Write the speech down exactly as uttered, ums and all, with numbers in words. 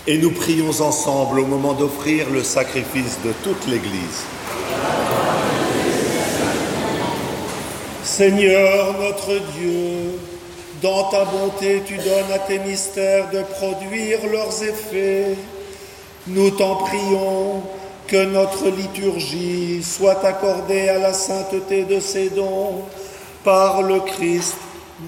Et nous prions ensemble au moment d'offrir le sacrifice de toute l'Église. Seigneur notre Dieu, dans ta bonté, tu donnes à tes mystères de produire leurs effets. Nous t'en prions que notre liturgie soit accordée à la sainteté de ses dons par le Christ